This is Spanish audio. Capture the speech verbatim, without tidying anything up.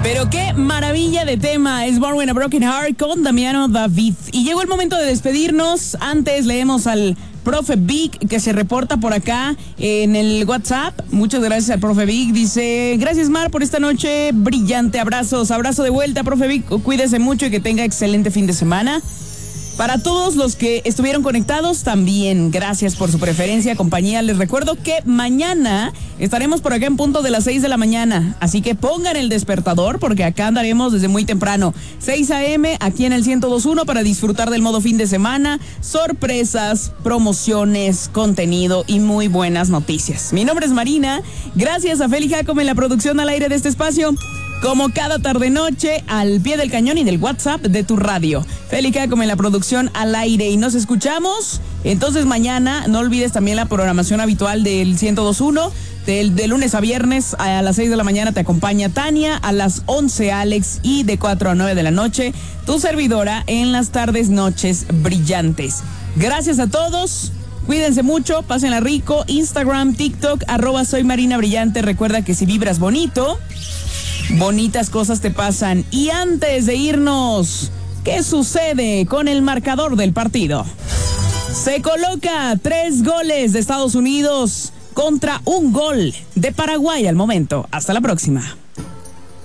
Pero qué maravilla de tema es Born with a Broken Heart con Damiano David. Y llegó el momento de despedirnos. Antes leemos al profe Vic, que se reporta por acá en el WhatsApp. Muchas gracias al profe Vic. Dice, gracias Mar por esta noche brillante. Abrazos, abrazo de vuelta, profe Vic. Cuídese mucho y que tenga excelente fin de semana. Para todos los que estuvieron conectados, también gracias por su preferencia, compañía. Les recuerdo que mañana estaremos por acá en punto de las seis de la mañana. Así que pongan el despertador porque acá andaremos desde muy temprano. seis a.m. aquí en el ciento dos punto uno para disfrutar del modo fin de semana. Sorpresas, promociones, contenido y muy buenas noticias. Mi nombre es Marina. Gracias a Feli Jacome en la producción al aire de este espacio. Como cada tarde-noche, al pie del cañón y del WhatsApp de tu radio. Feli Jacome en la producción al aire. Y nos escuchamos. Entonces mañana, no olvides también la programación habitual del ciento dos punto uno. Del, de lunes a viernes a las seis de la mañana te acompaña Tania. A las once Alex. Y de cuatro a nueve de la noche, tu servidora en las tardes noches brillantes. Gracias a todos. Cuídense mucho, pásenla rico. Instagram, TikTok, arroba soy Marina Brillante. Recuerda que si vibras bonito, bonitas cosas te pasan. Y antes de irnos, ¿qué sucede con el marcador del partido? Se coloca tres goles de Estados Unidos contra un gol de Paraguay al momento. Hasta la próxima.